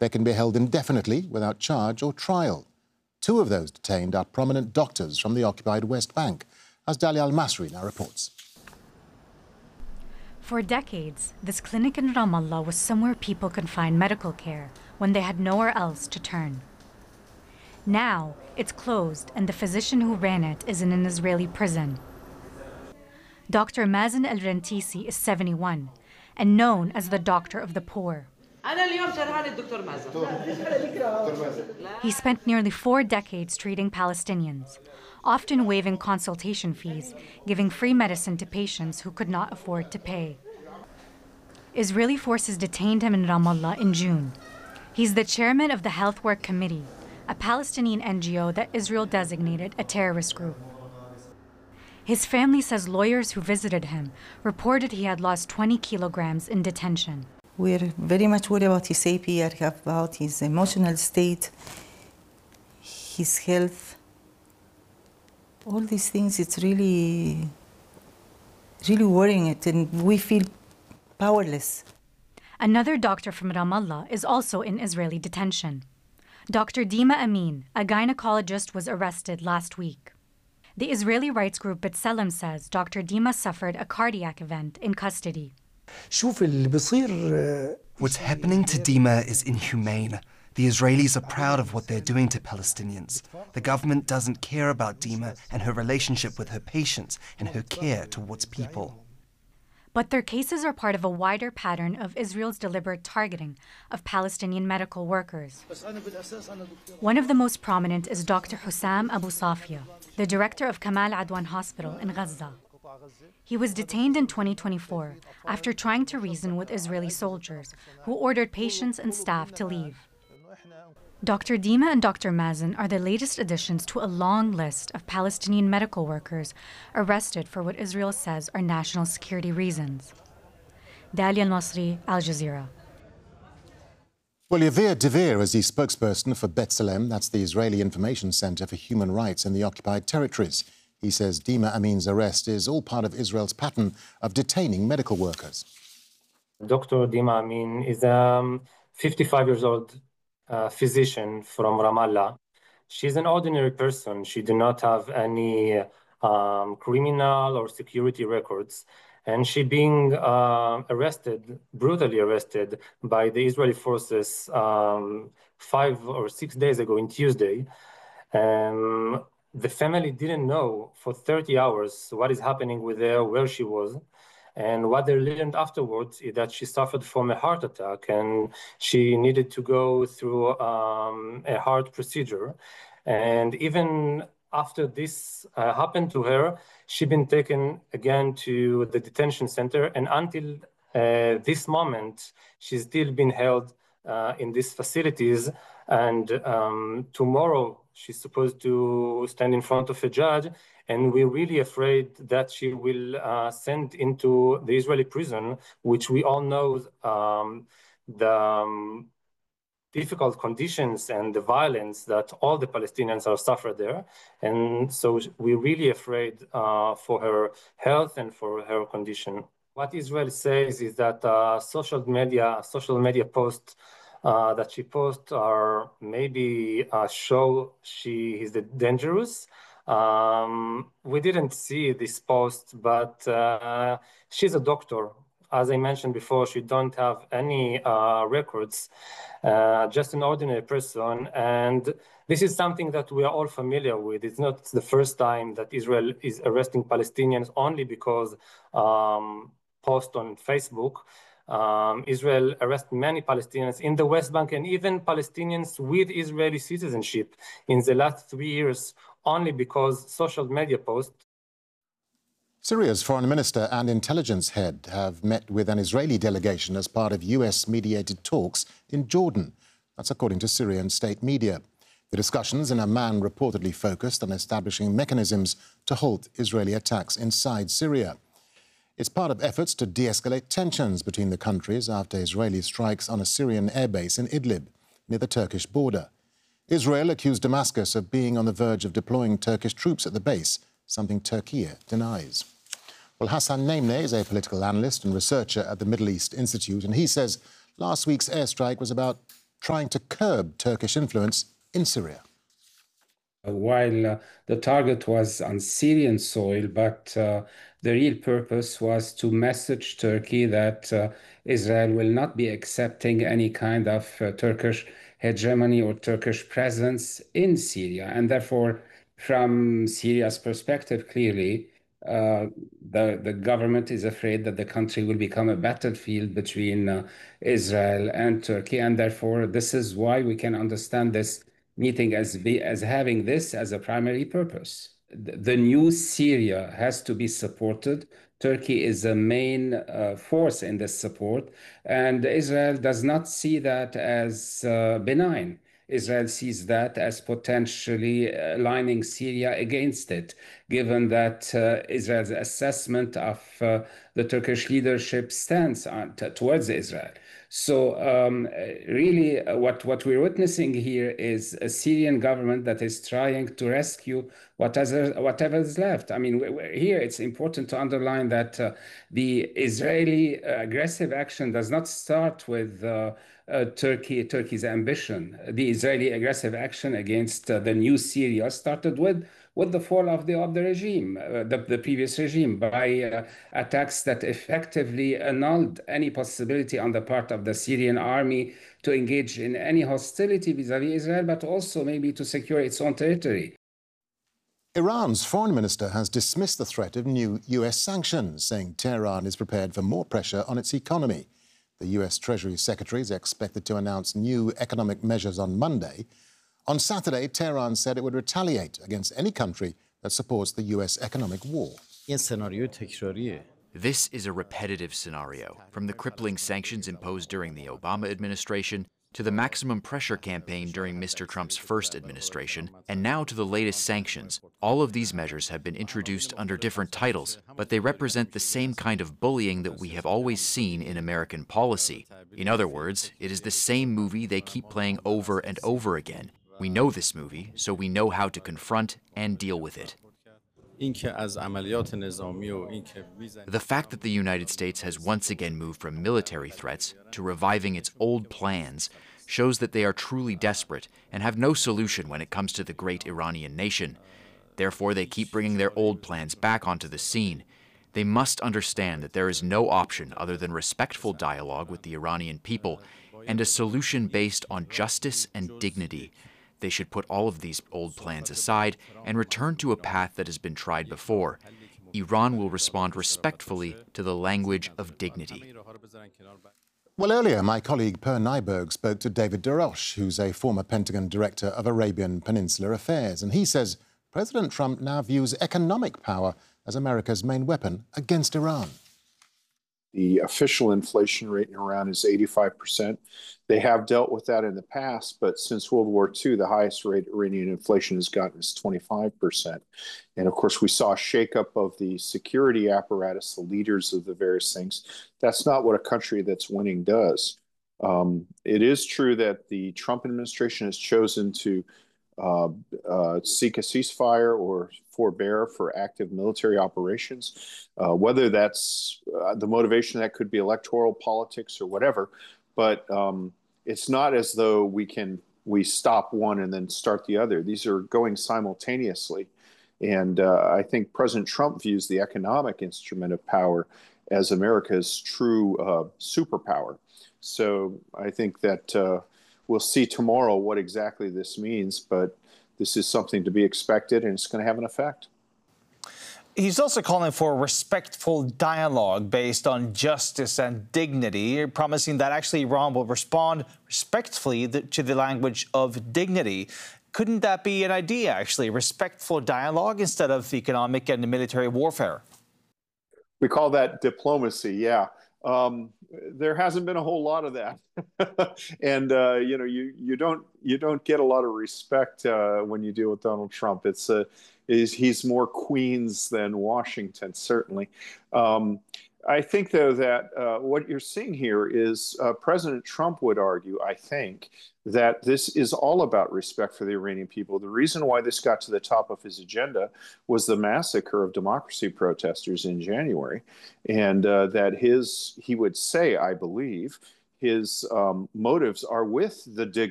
They can be held indefinitely without charge or trial. Two of those detained are prominent doctors from the occupied West Bank, as Dalia Al-Masri now reports. For decades, this clinic in Ramallah was somewhere people could find medical care when they had nowhere else to turn. Now, it's closed and the physician who ran it is in an Israeli prison. Dr. Mazen El-Rentisi is 71 and known as the doctor of the poor. He spent nearly 4 decades treating Palestinians, often waiving consultation fees, giving free medicine to patients who could not afford to pay. Israeli forces detained him in Ramallah in June. He's the chairman of the Health Work Committee, a Palestinian NGO that Israel designated a terrorist group. His family says lawyers who visited him reported he had lost 20 kilograms in detention. We're very much worried about his safety, about his emotional state, his health. All these things, it's really worrying it, and we feel powerless. Another doctor from Ramallah is also in Israeli detention. Dr. Dima Amin, a gynecologist, was arrested last week. The Israeli rights group B'Tselem says Dr. Dima suffered a cardiac event in custody. What's happening to Dima is inhumane. The Israelis are proud of what they're doing to Palestinians. The government doesn't care about Dima and her relationship with her patients and her care towards people. But their cases are part of a wider pattern of Israel's deliberate targeting of Palestinian medical workers. One of the most prominent is Dr. Hussam Abu Safia, the director of Kamal Adwan Hospital in Gaza. He was detained in 2024 after trying to reason with Israeli soldiers who ordered patients and staff to leave. Dr. Dima and Dr. Mazen are the latest additions to a long list of Palestinian medical workers arrested for what Israel says are national security reasons. Dalia Al-Masri, Al Jazeera. Well, Yavir Devir is the spokesperson for B'Tselem, that's the Israeli Information Center for Human Rights in the occupied territories. He says Dima Amin's arrest is all part of Israel's pattern of detaining medical workers. Dr. Dima Amin is a 55 years old physician from Ramallah. She's an ordinary person. She did not have any criminal or security records. And she being arrested, brutally arrested by the Israeli forces 5 or 6 days ago on Tuesday. The family didn't know for 30 hours what is happening with her, where she was. And what they learned afterwards is that she suffered from a heart attack and she needed to go through a heart procedure. And even after this happened to her, she'd been taken again to the detention center. And until this moment, she's still been held in these facilities. And tomorrow, she's supposed to stand in front of a judge. And we're really afraid that she will send into the Israeli prison, which we all know the difficult conditions and the violence that all the Palestinians are suffering there. And so we're really afraid for her health and for her condition. What Israel says is that social media posts that she posts are maybe show she is dangerous. We didn't see this post, but she's a doctor. As I mentioned before, she don't have any records, just an ordinary person. And this is something that we are all familiar with. It's not the first time that Israel is arresting Palestinians only because post on Facebook. Israel arrests many Palestinians in the West Bank and even Palestinians with Israeli citizenship in the last 3 years only because social media posts. Syria's foreign minister and intelligence head have met with an Israeli delegation as part of US-mediated talks in Jordan. That's according to Syrian state media. The discussions in Amman reportedly focused on establishing mechanisms to halt Israeli attacks inside Syria. It's part of efforts to de-escalate tensions between the countries after Israeli strikes on a Syrian airbase in Idlib, near the Turkish border. Israel accused Damascus of being on the verge of deploying Turkish troops at the base, something Turkey denies. Well, Hassan Naimne is a political analyst and researcher at the Middle East Institute, and he says last week's airstrike was about trying to curb Turkish influence in Syria. While the target was on Syrian soil, but the real purpose was to message Turkey that Israel will not be accepting any kind of Turkish hegemony or Turkish presence in Syria. And therefore, from Syria's perspective, clearly, the government is afraid that the country will become a battlefield between Israel and Turkey. And therefore, this is why we can understand this meeting as having this as a primary purpose. The new Syria has to be supported. Turkey is a main force in this support, and Israel does not see that as benign. Israel sees that as potentially aligning Syria against it, given that Israel's assessment of the Turkish leadership stance towards Israel. So really what we're witnessing here is a Syrian government that is trying to rescue whatever is left. I mean, here it's important to underline that the Israeli aggressive action does not start with Turkey's ambition. The Israeli aggressive action against the new Syria started with the fall of the regime, the previous regime, by attacks that effectively annulled any possibility on the part of the Syrian army to engage in any hostility vis-à-vis Israel, but also maybe to secure its own territory. Iran's foreign minister has dismissed the threat of new US sanctions, saying Tehran is prepared for more pressure on its economy. The US Treasury Secretary is expected to announce new economic measures on Monday. On Saturday, Tehran said it would retaliate against any country that supports the US economic war. This is a repetitive scenario, from the crippling sanctions imposed during the Obama administration to the maximum pressure campaign during Mr. Trump's first administration, and now to the latest sanctions. All of these measures have been introduced under different titles, but they represent the same kind of bullying that we have always seen in American policy. In other words, it is the same movie they keep playing over and over again. We know this movie, so we know how to confront and deal with it. The fact that the United States has once again moved from military threats to reviving its old plans shows that they are truly desperate and have no solution when it comes to the great Iranian nation. Therefore, they keep bringing their old plans back onto the scene. They must understand that there is no option other than respectful dialogue with the Iranian people and a solution based on justice and dignity. They should put all of these old plans aside and return to a path that has been tried before. Iran will respond respectfully to the language of dignity. Well, earlier, my colleague Per Nyberg spoke to David DeRoche, who's a former Pentagon director of Arabian Peninsula Affairs, and he says President Trump now views economic power as America's main weapon against Iran. The official inflation rate in Iran is 85%. They have dealt with that in the past, but since World War II, the highest rate Iranian inflation has gotten is 25%. And of course, we saw a shakeup of the security apparatus, the leaders of the various things. That's not what a country that's winning does. It is true that the Trump administration has chosen to seek a ceasefire or forbear for active military operations, whether that's the motivation that could be electoral politics or whatever. But it's not as though we stop one and then start the other. These are going simultaneously. And I think President Trump views the economic instrument of power as America's true superpower. So I think that we'll see tomorrow what exactly this means, but this is something to be expected, and it's going to have an effect. He's also calling for respectful dialogue based on justice and dignity, promising that actually Iran will respond respectfully to the language of dignity. Couldn't that be an idea, actually, respectful dialogue instead of economic and military warfare? We call that diplomacy, yeah. There hasn't been a whole lot of that, and you don't get a lot of respect when you deal with Donald Trump. He's more Queens than Washington, certainly. I think, though, that what you're seeing here is President Trump would argue, I think, that this is all about respect for the Iranian people. The reason why this got to the top of his agenda was the massacre of democracy protesters in January, and that he would say, I believe, his motives are with the